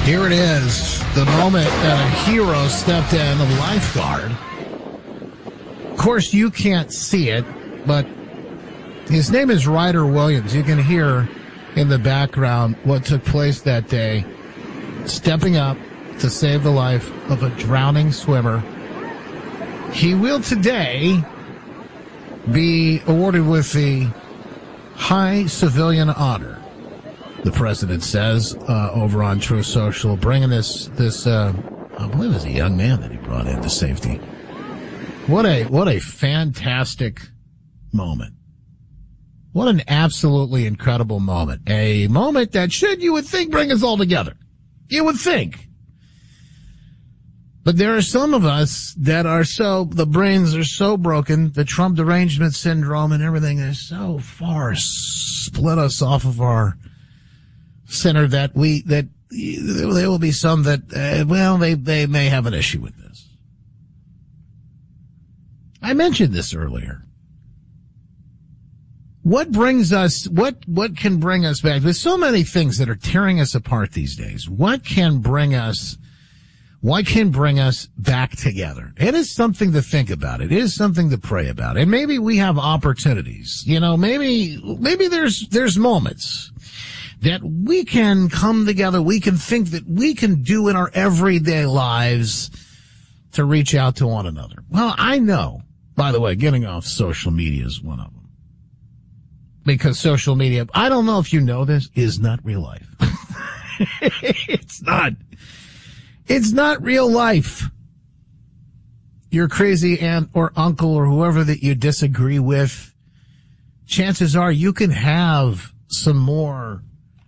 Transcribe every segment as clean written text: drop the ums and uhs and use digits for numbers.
Here it is, the moment that a hero stepped in, a lifeguard. Of course, you can't see it, but his name is Ryder Williams. You can hear in the background what took place that day, stepping up to save the life of a drowning swimmer. He will today be awarded with the High Civilian Honor, the president says, over on True Social, bringing this I believe it was a young man that he brought into safety. What a fantastic moment. What an absolutely incredible moment. A moment that should, you would think, bring us all together. You would think. But there are some of us that are the brains are so broken, the Trump derangement syndrome and everything is so far split us off of our center that there will be some that, they may have an issue with this. I mentioned this earlier. What brings us, what can bring us back? There's so many things that are tearing us apart these days. What can bring us back together? It is something to think about. It is something to pray about. And maybe we have opportunities. Maybe there's moments that we can come together, we can think that we can do in our everyday lives to reach out to one another. Well, I know, by the way, getting off social media is one of them. Because social media, I don't know if you know this, is not real life. It's not. It's not real life. Your crazy aunt or uncle or whoever that you disagree with, chances are you can have some more,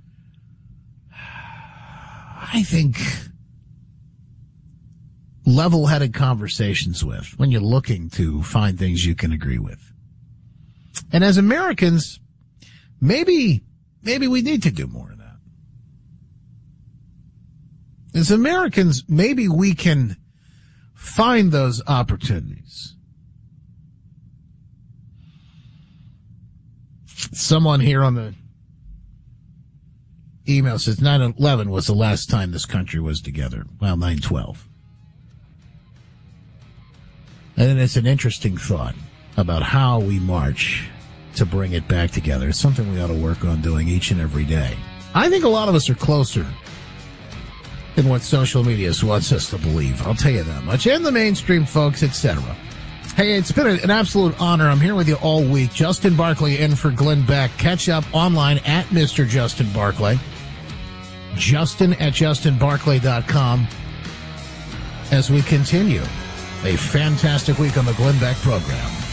I think, level-headed conversations with when you're looking to find things you can agree with. And as Americans, maybe we need to do more of that. As Americans, maybe we can find those opportunities. Someone here on the email says 9/11 was the last time this country was together. Well, 9/12. And then it's an interesting thought about how we march to bring it back together. It's something we ought to work on doing each and every day. I think a lot of us are closer than what social media wants us to believe. I'll tell you that much. And the mainstream folks, etc. Hey, it's been an absolute honor. I'm here with you all week. Justin Barclay in for Glenn Beck. Catch up online at Mr. Justin Barclay. Justin at justinbarclay.com as we continue a fantastic week on the Glenn Beck program.